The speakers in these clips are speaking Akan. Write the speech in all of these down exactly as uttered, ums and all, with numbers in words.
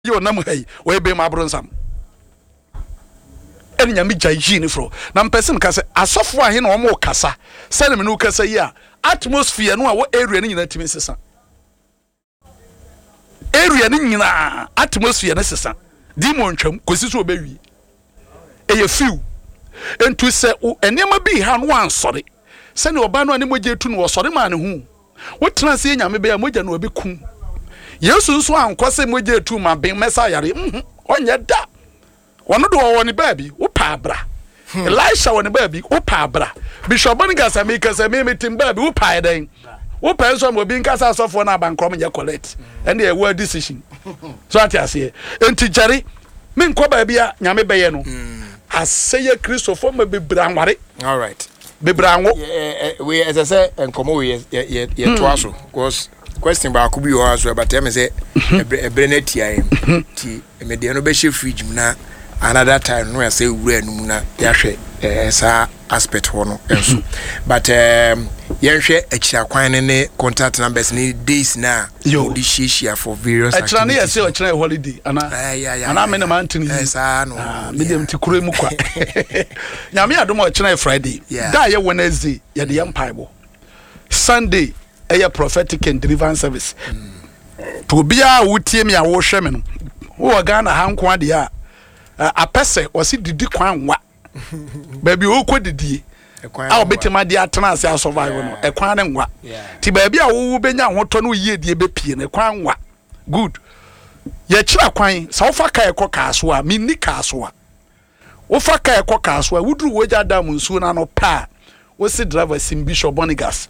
yo nam hai we be ma bronsam eni nyame gyaji ni fro na mpese nka se asofo ahe na omo kasa se ne me no kasa yi a atmosphere no a wo area ni nyina timi sesa area ni nyina atmosphere ne sesa demon twam kosi so obewi eye few entu se enema bi ha no ansore se ne oba no ne moje tu no osore ma ne hu wo tena se nyame be ya moja no obekum yesu nso ankose moje tu ma ben mesa yare mhm onye da wono do wo ne baabi wo pa abra Elisha wo ne baabi wo pa abra Bishop Bonigas ameka se me metim baabi wo pa eden wo pa enso mo bi nkasa asofo na abankrom ye collect and e wa decision so atiase enti jare me nko baabi a nyame beye no aseye Christopher ma bebra nware all right bebra nwo we as I say enkomo we ye ye to aso because question ba ku bi o aso but me say ebre na tia ti me de no be she fridge na another time no say wura nu na ya hwe esa aspect ho no enso but um yenhwe akira kwan ne contact numbers ni days na di share for various activities akira ne yesi akira holiday ana ana me na mantini esa no medium ti kure mu kwa nyame adom akira Friday da ye Wednesday ye de empire Sunday a prophetic and deliverance service to be a wutie me a wo hwe me no wo Ghana ha nko ade a apese osi didi kwan wa baby wo ko didi a obetima de atena ase a survive no e kwan ne nwa ti baby a wo benya hoto no yie de bepie ne kwan wa good ye kira kwan sa wo fa ka e ko kaaso a minni kaaso a wo fa ka e ko kaaso a wuduru woja da mu nsuo na no pa wo si driver sim Bishop Bonigas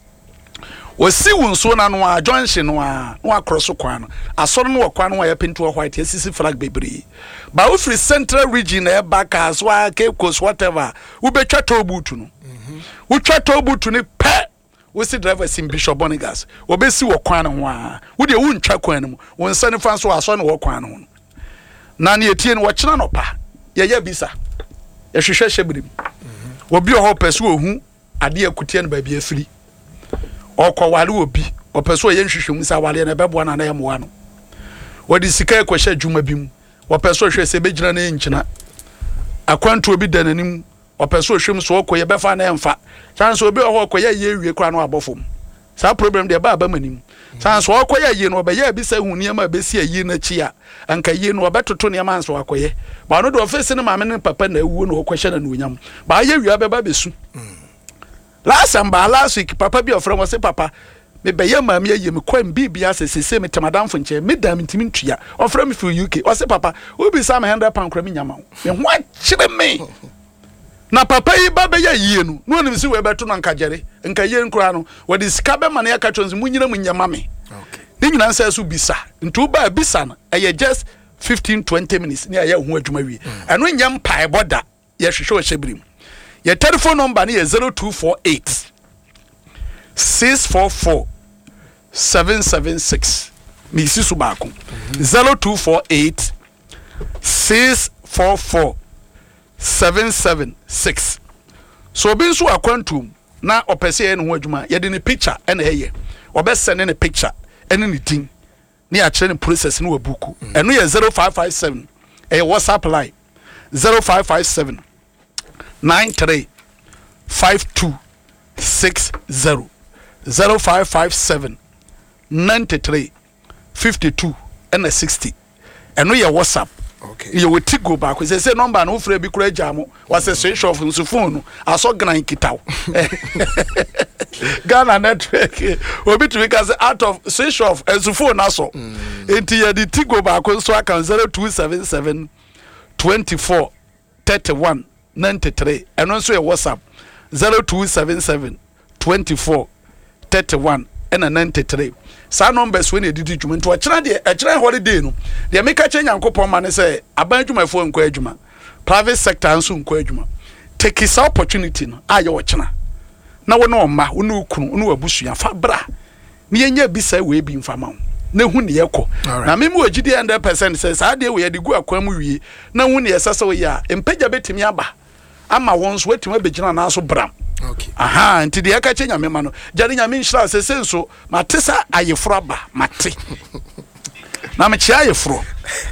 wasi wonso na no a junction no a no across kwan no asoro no kwan no ya pinto white asisi flag bebre ba wo free central region e back as wa Cape Coast whatever wo betwa tobutu no wo twa tobutu ni pe wo si driver sim Bishop Bonigas wo besi wo kwan no a wo de wo ntwa kwan no wo nsane fa so aso no wo kwan no na na etie no wo kina no pa ye ya bisa ye hwehwe hyebirim wo bi ho peso ohu ade akutie no ba bi afiri okọ wale obi opeso ye nhwehwemu sa wale na bebo na na yemo no wodi sika ekwohye dwuma bim opeso hwe se begina na enchina akwantu obi dananim opeso hwem so okoye befa na emfa chance obi oho okoye ye ewie kra no abofom sa problem de ba ba manim chance okoye ye no obeya bisa hu niam besi ayi na chi a anka ye no obetoto niam anso akoye ba no do ofese ne maame ne papa na ewu no okohye na no nyam ba ye wi abeba besu last and last week papa bi ofre mo se papa me beye maami ye me kwam bibia sesese me temadam fo nche me dam ntimi ntua ofre me fi U K o se papa obi sa me one hundred pound kra me nyama me ho akire me na papa yi ba be ye yie no no nim si we beto no nkagere nka ye nkura no we di ska be mane aka twonzi munyina munyama me okay ni nyina nsa so bisa ntu ba bisa na eye just fifteen twenty minutes ni aye ho adwuma wi eno nyam pai boda ye hwehwe o hyebirim. Your telephone number is zero two four eight, six four four, seven seven six. Misi Subaku. zero two four eight, six four four, seven seven six. So bin so akwantum na opese en ho adwuma ye de ne picture en eye. Obe send ne picture en ne tin. Ni a kire ne process no wabuku. Eno ye zero five five seven. E WhatsApp line zero five five seven. nine three five two six zero zero five five seven nine three five two and sixty and no your WhatsApp okay you will tigo back we say number no free bi kura jamo was a switch off nso phone aso gran kitaw Ghana network obi to because out of switch off nso phone aso enti ya di tigo back nso aka zero two seven seven two four three one ninety-three and also a WhatsApp zero two seven seven two four three one and ninety-three. Sa numbers when you did it to a china a china holiday no they make a change and coupon man say about my phone kwejuma private sector and soon kwejuma take his opportunity no aye wachina na wo no ma wo no kunu no abusu ya fa bra me enya bisa we bi mfama na hu ne yekọ na me mu ogidi one hundred percent say sa de we ya de gu akwa mu wie na hu ne yesasa we ya empagya betimi aba ama won so wetima begina na so bram okay aha nti de yaka chenya me ma no jare nya me nhira se senso matesa ayefro aba mate na me chia ayefro